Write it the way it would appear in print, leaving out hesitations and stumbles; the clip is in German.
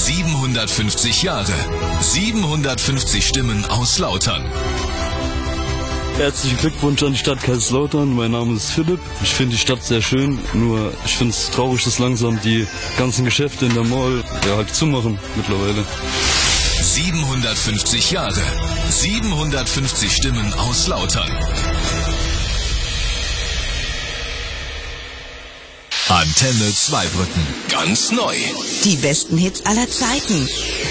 750 Jahre, 750 Stimmen aus Lautern. Herzlichen Glückwunsch an die Stadt Kaiserslautern. Mein Name ist Philipp. Ich finde die Stadt sehr schön, nur ich finde es traurig, dass langsam die ganzen Geschäfte in der Mall halt zumachen mittlerweile. 750 Jahre, 750 Stimmen aus Lautern. Antenne Zweibrücken. Ganz neu. Die besten Hits aller Zeiten.